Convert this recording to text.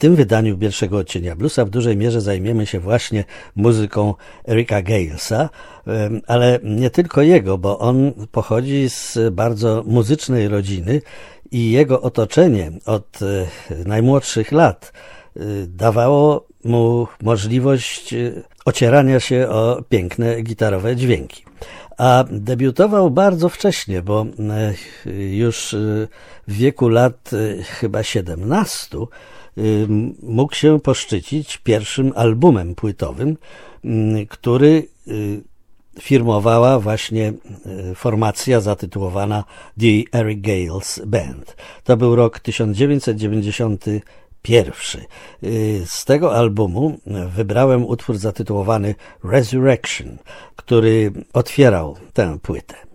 tym wydaniu Pierwszego Odcienia Bluesa w dużej mierze zajmiemy się właśnie muzyką Ericka Galesa, ale nie tylko jego, bo on pochodzi z bardzo muzycznej rodziny i jego otoczenie od najmłodszych lat dawało mu możliwość ocierania się o piękne gitarowe dźwięki. A debiutował bardzo wcześnie, bo już w wieku lat chyba 17 mógł się poszczycić pierwszym albumem płytowym, który firmowała właśnie formacja zatytułowana The Eric Gales Band. To był rok 1991. Z tego albumu wybrałem utwór zatytułowany Resurrection, który otwierał tę płytę.